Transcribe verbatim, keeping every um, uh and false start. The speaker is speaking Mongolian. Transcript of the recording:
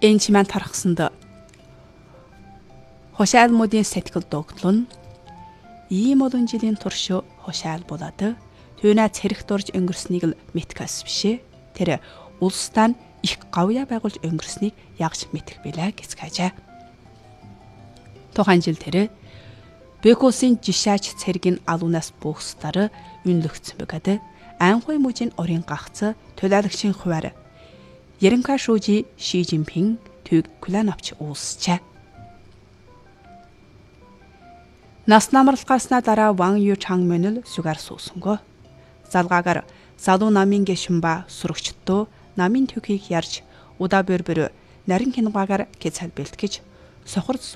энэ чимээн тархсанд хошаалмуудын сэтгэл догтлон ийм олон жилийн турш хошаал болоод түүнээ цэрэг дурж өнгөрснийг л мэтгэс бишээ. Тэр улстай нь их гавья байгуулж өнгөрснийг ягж мэдэх билээ гэж хайжаа. Тухайн жил тэр Бекосын жишаач цэргийн алуунаас буухсдаар үнэлэгдсэн бөгөөд анхуй мужийн орын гагц төлөөлөгчийн хуваар Еренка шүүжи Ши Жинпин төг Кулан авч уусчаа. Нас намралгаснаа дараа Ван Ю Чангмэн л сүгар суусангүй. Залгаагаар залуу намын гişмба сурагчдоо намын төгийг ярьж удаа бөр бөр нарийн киногагаар гэцэл бэлтгэж сохор